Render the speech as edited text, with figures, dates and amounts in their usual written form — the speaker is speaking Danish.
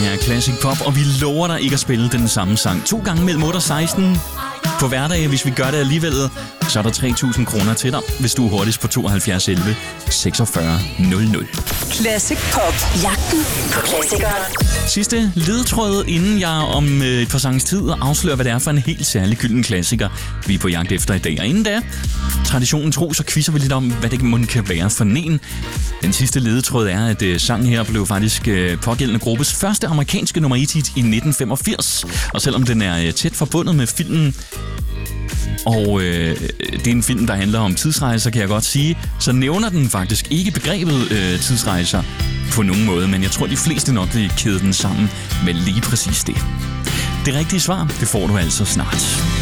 er Classic Pop, og vi lover dig ikke at spille den samme sang 2 gange mellem 8 og 16. På hverdage, hvis vi gør det alligevel, så er der 3.000 kroner til dig, hvis du er hurtigst på 72 11 46 00. Classic Pop. Jagten på klassikeren. Sidste ledetråd, inden jeg om et par sangs tid afslører, hvad det er for en helt særlig gylden klassiker, vi er på jagt efter i dag. Og inden da, traditionen tro, så quizzer vi lidt om, hvad det må kan være for en. Den sidste ledetråd er, at sangen her blev faktisk pågældende gruppes første amerikanske nummer 1 hit i 1985. Og selvom den er tæt forbundet med filmen, og det er en film, der handler om tidsrejser, kan jeg godt sige, så nævner den faktisk ikke begrebet tidsrejser på nogen måde, men jeg tror, de fleste nok vil kæde den sammen med lige præcis det. Det rigtige svar, det får du altså snart.